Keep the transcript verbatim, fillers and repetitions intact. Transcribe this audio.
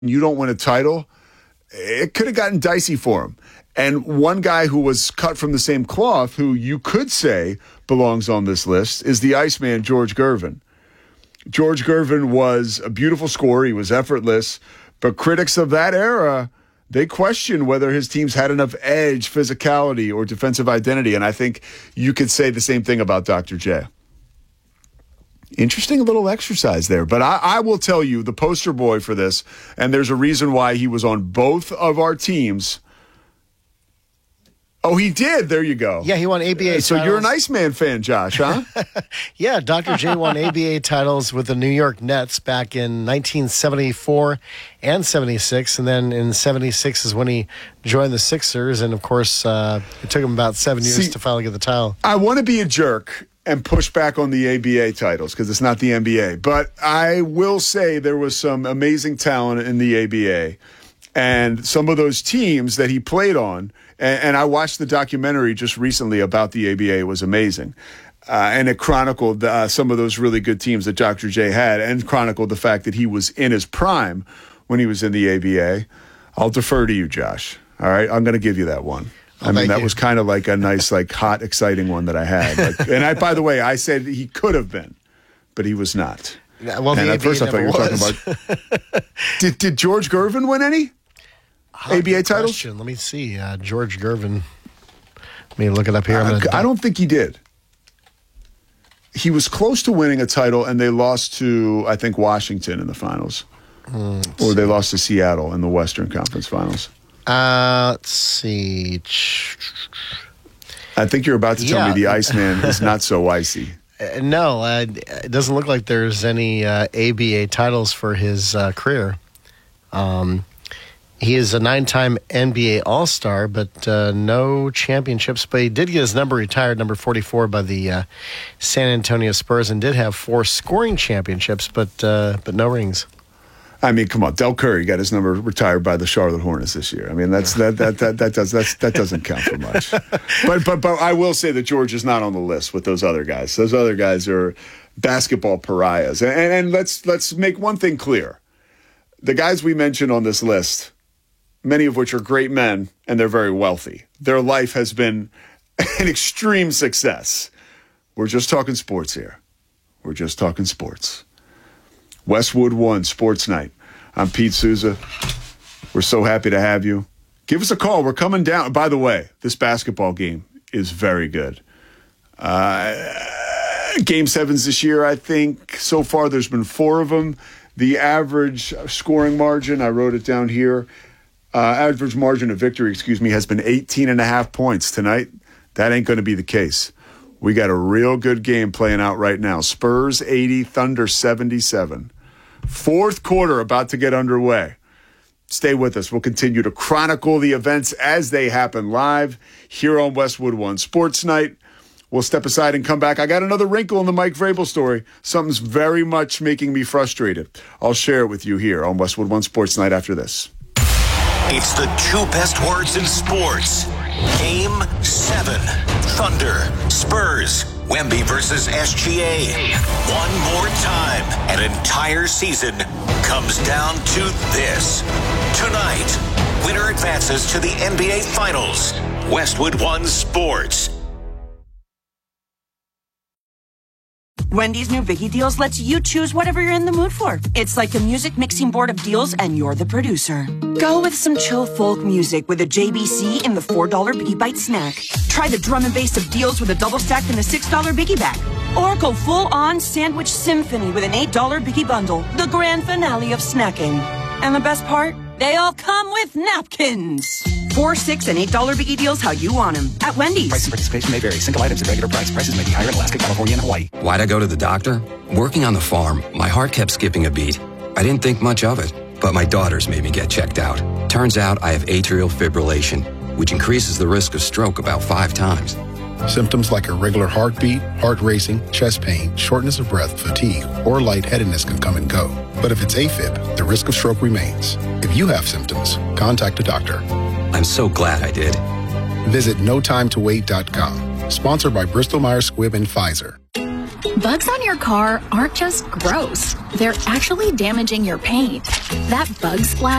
you don't win a title, it could have gotten dicey for him. And one guy who was cut from the same cloth, who you could say belongs on this list, is the Iceman, George Gervin. George Gervin was a beautiful scorer. He was effortless. But critics of that era, they questioned whether his teams had enough edge, physicality, or defensive identity. And I think you could say the same thing about Doctor J. Interesting little exercise there. But I, I will tell you, the poster boy for this, and there's a reason why he was on both of our teams. Oh, he did. There you go. Yeah, he won A B A so titles. You're an Iceman fan, Josh, huh? Yeah, Doctor J won A B A titles with the New York Nets back in nineteen seventy-four and seventy-six. And then in seventy-six is when he joined the Sixers. And, of course, uh, it took him about seven years See, to finally get the title. I want to be a jerk and push back on the A B A titles because it's not the N B A. But I will say there was some amazing talent in the A B A. And some of those teams that he played on, and, and I watched the documentary just recently about the A B A, it was amazing. Uh, and it chronicled uh, some of those really good teams that Doctor J had and chronicled the fact that he was in his prime when he was in the A B A. I'll defer to you, Josh. All right? I'm going to give you that one. I oh, mean, that you. was kind of like a nice, like hot, exciting one that I had. Like, and I, by the way, I said he could have been, but he was not. Yeah, well, and the at A B A first I thought you were was. talking about. did, did George Gervin win any Oh, A B A good titles? question. Let me see. Uh, George Gervin. Let me look it up here. I'm Uh, gonna I don't think he did. He was close to winning a title, and they lost to, I think, Washington in the finals. Mm, or they lost to Seattle in the Western Conference Finals. Uh, let's see. I think you're about to tell Yeah. me the Iceman is not so icy. Uh, no, uh, it doesn't look like there's any uh, A B A titles for his uh, career. Um, he is a nine-time N B A All-Star, but uh, no championships. But he did get his number retired, number forty-four, by the uh, San Antonio Spurs, and did have four scoring championships, but uh, but no rings. I mean, come on, Del Curry got his number retired by the Charlotte Hornets this year. I mean, that's that that that that does that's, that doesn't count for much. But but but I will say that George is not on the list with those other guys. Those other guys are basketball pariahs. And and, and let's let's make one thing clear: the guys we mentioned on this list, many of which are great men, and they're very wealthy. Their life has been an extreme success. We're just talking sports here. We're just talking sports. Westwood One Sports Night. I'm Pete Souza. We're so happy to have you. Give us a call. We're coming down. By the way, this basketball game is very good. Uh, game sevens this year, I think. So far, there's been four of them. The average scoring margin, I wrote it down here. Uh, average margin of victory, excuse me, has been eighteen and a half points tonight. That ain't going to be the case. We got a real good game playing out right now. Spurs eighty, Thunder seventy-seven. Fourth quarter about to get underway. Stay with us. We'll continue to chronicle the events as they happen live here on Westwood One Sports Night. We'll step aside and come back. I got another wrinkle in the Mike Vrabel story. Something's very much making me frustrated. I'll share it with you here on Westwood One Sports Night after this. It's the two best words in sports. Game seven. Thunder, Spurs, Wemby versus S G A. One more time. An entire season comes down to this. Tonight, winner advances to the N B A Finals. Westwood One Sports. Wendy's new Biggie Deals lets you choose whatever you're in the mood for. It's like a music mixing board of deals, and you're the producer. Go with some chill folk music with a J B C in the four dollar Biggie Bite snack. Try the drum and bass of deals with a double stack in the six dollar Biggie bag. Or go full-on sandwich symphony with an eight dollar Biggie bundle. The grand finale of snacking. And the best part? They all come with napkins. Four, six, and eight dollar Biggie Deals how you want them at Wendy's. Price and participation may vary. Single items at regular price. Prices may be higher in Alaska, California, and Hawaii. Why'd I go to the doctor? Working on the farm, my heart kept skipping a beat. I didn't think much of it, but my daughters made me get checked out. Turns out I have atrial fibrillation, which increases the risk of stroke about five times. Symptoms like irregular heartbeat, heart racing, chest pain, shortness of breath, fatigue, or lightheadedness can come and go. But if it's AFib, the risk of stroke remains. If you have symptoms, contact a doctor. I'm so glad I did. Visit no time to wait dot com. Sponsored by Bristol Myers Squibb and Pfizer. Bugs on your car aren't just gross. They're actually damaging your paint. That bug splatter